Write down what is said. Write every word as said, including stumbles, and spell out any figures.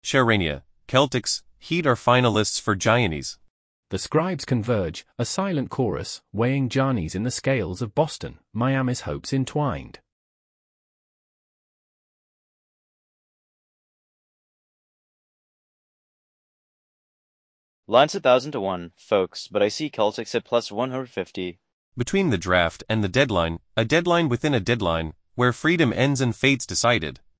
Charania, Celtics, Heat are finalists for Giannis. The scribes converge, a silent chorus, weighing Giannis in the scales of Boston, Miami's hopes entwined. Line's a thousand to one, folks, but I see Celtics at plus one hundred fifty. Between the draft and the deadline, a deadline within a deadline, where freedom ends and fate's decided,